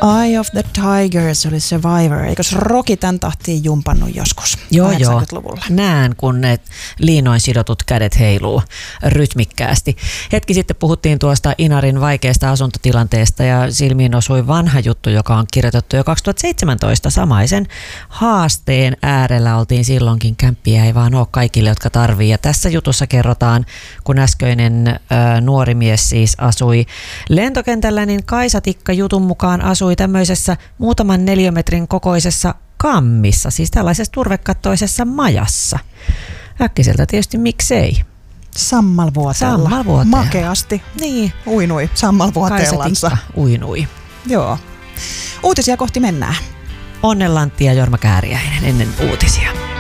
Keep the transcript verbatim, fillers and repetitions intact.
Eye of the Tiger, se oli Survivor. Eikös Rocky tän tahtiin jumpannut joskus joo, kahdeksankymmentäluvulla? Joo, näen kun ne liinoin sidotut kädet heiluu rytmikkäästi. Hetki sitten puhuttiin tuosta Inarin vaikeasta asuntotilanteesta ja silmiin osui vanha juttu, joka on kirjoitettu jo kaksituhattaseitsemäntoista. Samaisen haasteen äärellä oltiin silloinkin. Kämppiä ei vaan ole kaikille, jotka tarvii. Ja tässä jutussa kerrotaan, kun äskeinen ö, nuori mies siis asui lentokentällä, niin Kaisa Tikka jutun mukaan asui tämmöisessä muutaman neliömetrin kokoisessa kammissa, siis tällaisessa turvekattoisessa majassa. Äkkiseltä tietysti miksei. Sammalvuoteella. Sammalvuoteella. Makeasti. Niin. Uinui sammalvuoteellansa. Kaisa Tikka uinui. Joo. Uutisia kohti mennään. Onnellantti ja Jorma Kääriäinen ennen uutisia.